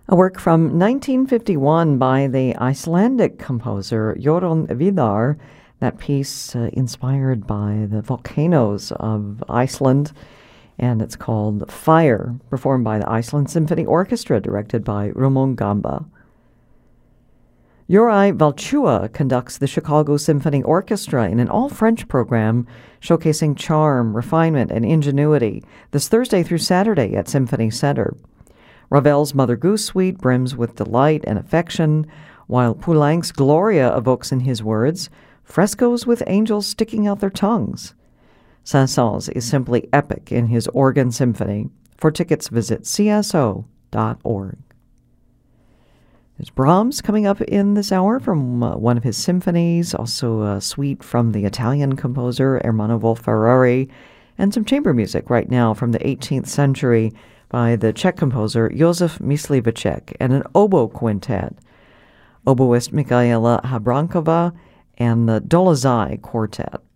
A work from 1951 by the Icelandic composer Jörundur Vidar. That piece inspired by the volcanoes of Iceland, and it's called Fire, performed by the Iceland Symphony Orchestra, directed by Ramon Gamba. Juraj Valchua conducts the Chicago Symphony Orchestra in an all-French program showcasing charm, refinement, and ingenuity this Thursday through Saturday at Symphony Center. Ravel's Mother Goose Suite brims with delight and affection, while Poulenc's Gloria evokes in his words frescoes with angels sticking out their tongues. Saint-Saëns is simply epic in his organ symphony. For tickets, visit cso.org. There's Brahms coming up in this hour from one of his symphonies, also a suite from the Italian composer Ermanno Wolf-Ferrari, and some chamber music right now from the 18th century by the Czech composer Josef Mysliveček, and an oboe quintet, oboist Michaela Habrankova, and the Dolezaj Quartet.